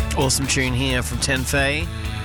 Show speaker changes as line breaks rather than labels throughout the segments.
Awesome tune here from Tenfei.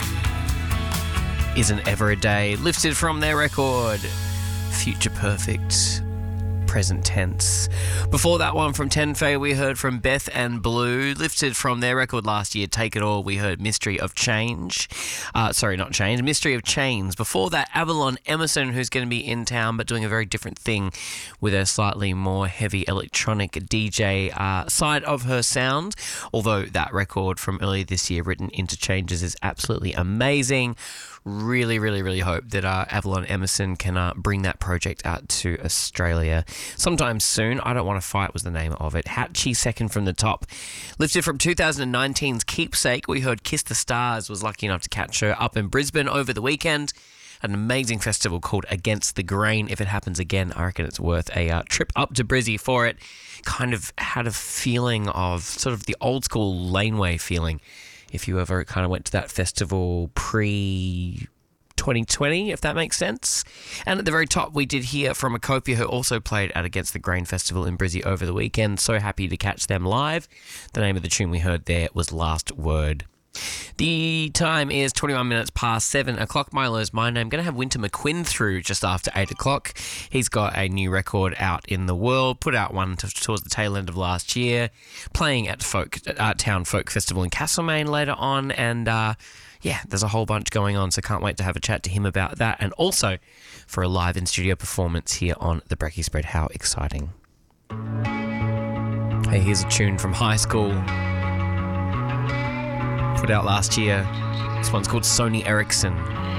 Isn't Ever a Day. Lifted from their record, Future Perfect, present tense. Before that one from Tenfei, we heard from Beth and Blue. Lifted from their record last year, Take It All, we heard Mystery of Change. Mystery of Chains. Before that, Avalon Emerson, who's going to be in town but doing a very different thing with a slightly more heavy electronic DJ side of her sound. Although that record from earlier this year, Written Interchanges, is absolutely amazing. Really, really, really hope that Avalon Emerson can bring that project out to Australia sometime soon. I Don't Want to Fight was the name of it. Hatchie, second from the top. Lifted from 2019's Keepsake, we heard Kiss the Stars. Was lucky enough to catch her up in Brisbane over the weekend. An amazing festival called Against the Grain. If it happens again, I reckon it's worth a trip up to Brizzy for it. Kind of had a feeling of sort of the old school laneway feeling. If you ever kind of went to that festival pre-2020, if that makes sense. And at the very top, we did hear from Acopia, who also played at Against the Grain Festival in Brizzy over the weekend. So happy to catch them live. The name of the tune we heard there was Last Word. The time is 21 minutes past 7 o'clock. Milo's my name. Going to have Winter McQuinn through just after 8 o'clock. He's got a new record out in the world. Put out one towards the tail end of last year. Playing at Town Folk Festival in Castlemaine later on. And there's a whole bunch going on. So can't wait to have a chat to him about that. And also for a live in-studio performance here on The Brekkie Spread. How exciting. Hey, here's a tune from High School. Put out last year. This one's called Sony Ericsson.